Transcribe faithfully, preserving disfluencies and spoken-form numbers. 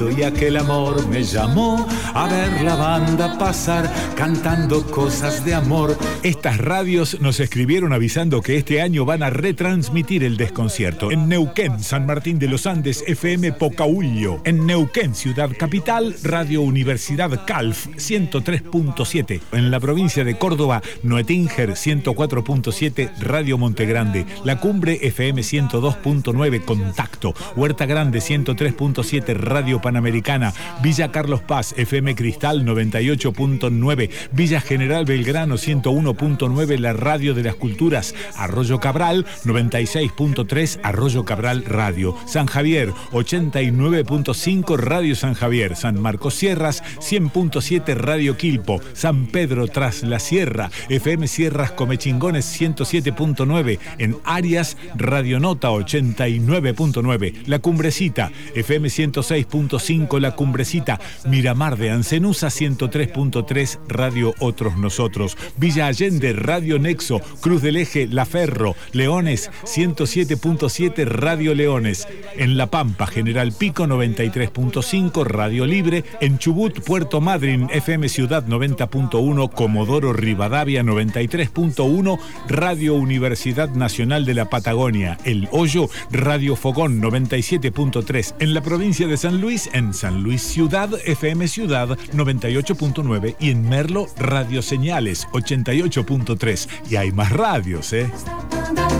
Y aquel amor me llamó a ver la banda pasar cantando cosas de amor. Estas radios nos escribieron avisando que este año van a retransmitir el desconcierto. En Neuquén, San Martín de los Andes, F M Pocahuillo. En Neuquén, Ciudad Capital, Radio Universidad Calf, ciento tres punto siete. En la provincia de Córdoba, Noetinger, ciento cuatro punto siete, Radio Montegrande. La Cumbre, F M ciento dos punto nueve, Contacto. Huerta Grande, ciento tres punto siete, Radio Panamericana. Villa Carlos Paz, F M Cristal noventa y ocho punto nueve. Villa General Belgrano ciento uno punto nueve, la Radio de las Culturas. Arroyo Cabral noventa y seis punto tres, Arroyo Cabral Radio. San Javier ochenta y nueve punto cinco, Radio San Javier. San Marcos Sierras cien punto siete, Radio Quilpo. San Pedro Tras la Sierra, F M Sierras Comechingones ciento siete punto nueve. En Arias, Radio Nota ochenta y nueve punto nueve. La Cumbrecita, F M ciento seis punto cinco, La Cumbrecita. Miramar de Ancenusa ciento tres punto tres, Radio Otros Nosotros. Villa Allende, Radio Nexo. Cruz del Eje, La Ferro. Leones ciento siete punto siete, Radio Leones. En La Pampa, General Pico noventa y tres punto cinco, Radio Libre. En Chubut, Puerto Madryn, F M Ciudad noventa punto uno, Comodoro Rivadavia noventa y tres punto uno, Radio Universidad Nacional de la Patagonia. El Hoyo, Radio Fogón noventa y siete punto tres. En la provincia de San Luis, en San Luis Ciudad, F M Ciudad noventa y ocho punto nueve, y en Merlo, Radio Señales ochenta y ocho punto tres. Y hay más radios, ¿eh?